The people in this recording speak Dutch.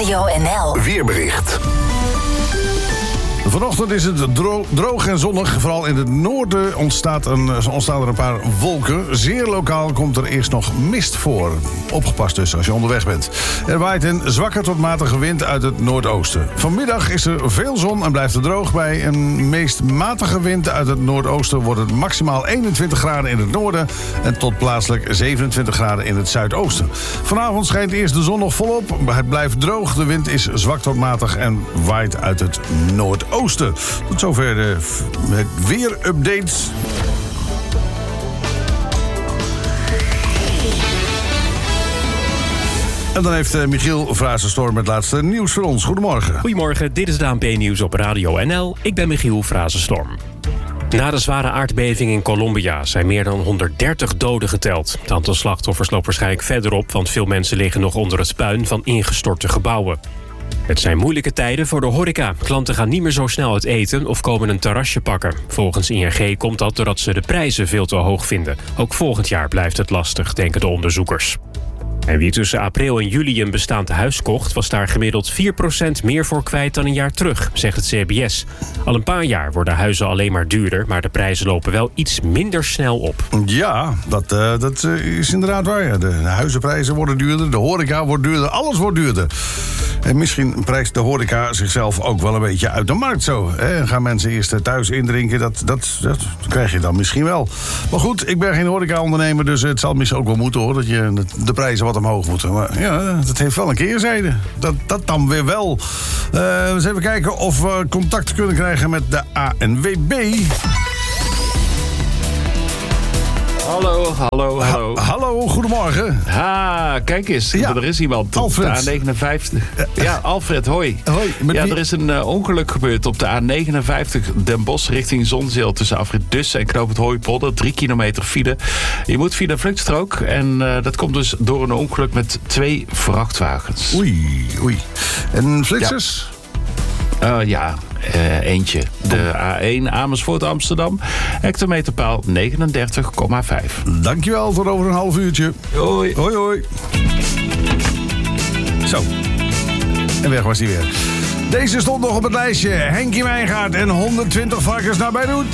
Radio NL Weerbericht. Vanochtend is het droog en zonnig. Vooral in het noorden ontstaan er een paar wolken. Zeer lokaal komt er eerst nog mist voor. Opgepast dus als je onderweg bent. Er waait een zwakke tot matige wind uit het noordoosten. Vanmiddag is er veel zon en blijft het droog. Bij een meest matige wind uit het noordoosten wordt het maximaal 21 graden in het noorden en tot plaatselijk 27 graden in het zuidoosten. Vanavond schijnt eerst de zon nog volop. Het blijft droog. De wind is zwak tot matig en waait uit het noordoosten. Tot zover de weerupdate. En dan heeft Michiel Frazenstorm het laatste nieuws voor ons. Goedemorgen. Goedemorgen, dit is het ANP-nieuws op Radio NL. Ik ben Michiel Frazenstorm. Na de zware aardbeving in Colombia zijn meer dan 130 doden geteld. Het aantal slachtoffers loopt waarschijnlijk verder op, want veel mensen liggen nog onder het puin van ingestorte gebouwen. Het zijn moeilijke tijden voor de horeca. Klanten gaan niet meer zo snel uit eten of komen een terrasje pakken. Volgens ING komt dat doordat ze de prijzen veel te hoog vinden. Ook volgend jaar blijft het lastig, denken de onderzoekers. En wie tussen april en juli een bestaand huis kocht, was daar gemiddeld 4% meer voor kwijt dan een jaar terug, zegt het CBS. Al een paar jaar worden huizen alleen maar duurder, maar de prijzen lopen wel iets minder snel op. Ja, dat is inderdaad waar. Ja. De huizenprijzen worden duurder, de horeca wordt duurder, alles wordt duurder. En misschien prijst de horeca zichzelf ook wel een beetje uit de markt zo. Hè? Gaan mensen eerst thuis indrinken, dat krijg je dan misschien wel. Maar goed, ik ben geen horeca-ondernemer, dus het zal misschien ook wel moeten hoor, dat je de prijzen wat omhoog moeten. Maar ja, dat heeft wel een keerzijde. Dat dan weer wel. Eens even kijken of we contact kunnen krijgen met de ANWB. Hallo, goedemorgen. Kijk eens, er is iemand Alfred. op de A59. Ja, Alfred, hoi. Hoi. Er is een ongeluk gebeurd op de A59 Den Bosch richting Zonzeel tussen afrit Dussen en knoop het Hooipolder. 3 kilometer file. Je moet via de vluchtstrook en dat komt dus door een ongeluk met 2 vrachtwagens. Oei. En flitsers? Eentje. De A1 Amersfoort Amsterdam. Hectometerpaal 39,5. Dankjewel, tot over een half uurtje. Hoi. Hoi. Zo. En weg was hij weer. Deze stond nog op het lijstje. Henkie Wijngaard en 120 varkens naar Beirut.